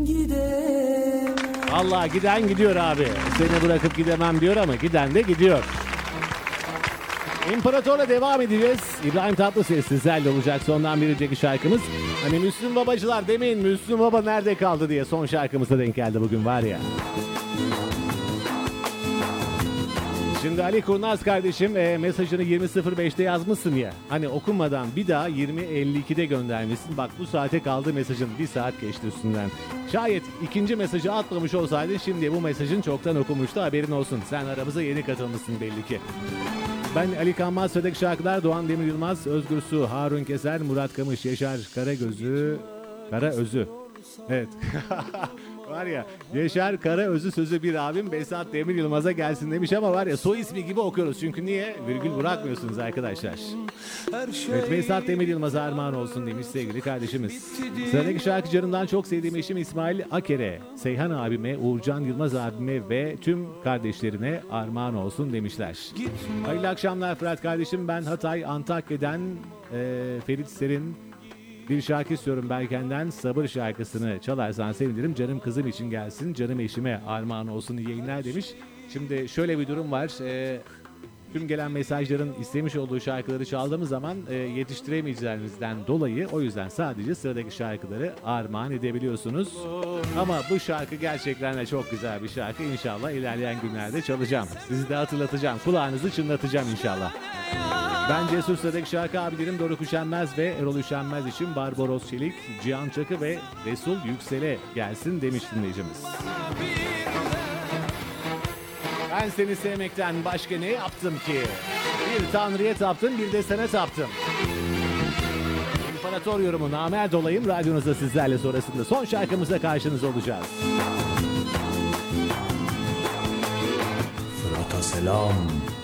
Vallahi giden gidiyor abi. Seni bırakıp gidemem diyor ama giden de gidiyor. İmparator'la devam edeceğiz. İbrahim Tatlıses sizlerle olacak sondan bir önceki şarkımız. Hani Müslüm babacılar demeyin, Müslüm baba nerede kaldı diye son şarkımıza denk geldi bugün var ya. Şimdi Ali Kurnaz kardeşim mesajını 20.05'te yazmışsın ya. Hani okunmadan bir daha 20.52'de göndermişsin. Bak bu saate kaldı mesajın. Bir saat geçti üstünden. Şayet ikinci mesajı atmamış olsaydın şimdi bu mesajın çoktan okumuştu, haberin olsun. Sen aramıza yeni katılmışsın belli ki. Ben Ali Kanmaz, Södek Şarkılar, Doğan Demir Yılmaz, Özgür Su, Harun Keser, Murat Kamış, Yaşar Karaözü. Evet. Var ya, Yaşar Karaözü sözü bir abim Besat Demir Yılmaz'a gelsin demiş ama var ya soy ismi gibi okuyoruz. Çünkü niye? Virgül bırakmıyorsunuz arkadaşlar. Evet, Besat Demir Yılmaz'a armağan olsun demiş sevgili kardeşimiz. Sıradaki şarkıcılarımdan çok sevdiğim eşim İsmail Akere, Seyhan abime, Uğurcan Yılmaz abime ve tüm kardeşlerine armağan olsun demişler. Hayırlı akşamlar Fırat kardeşim. Ben Hatay Antakya'dan Ferit Ser'in bir şarkı istiyorum Berken'den, Sabır şarkısını çalarsan sevinirim. Canım kızım için gelsin, canım eşime armağan olsun, iyi yayınlar demiş. Şimdi şöyle bir durum var. Tüm gelen mesajların istemiş olduğu şarkıları çaldığımız zaman yetiştiremeyeceğimizden dolayı o yüzden sadece sıradaki şarkıları armağan edebiliyorsunuz. Ama bu şarkı gerçekten de çok güzel bir şarkı. İnşallah ilerleyen günlerde çalacağım. Sizi de hatırlatacağım. Kulağınızı çınlatacağım inşallah. Ben Cesur Sıradaki şarkı abilerim Doruk Üşenmez ve Erol Üşenmez için Barbaros Çelik, Cihan Çakı ve Resul Yüksel'e gelsin demiş dinleyicimiz. Ben seni sevmekten başka ne yaptım ki? Bir Tanrı'ya taptım, bir de sana taptım. İmparator yorumu namert olayım. Radyonuzda sizlerle sonrasında son şarkımızda karşınızda olacağız. Fırat'a selam.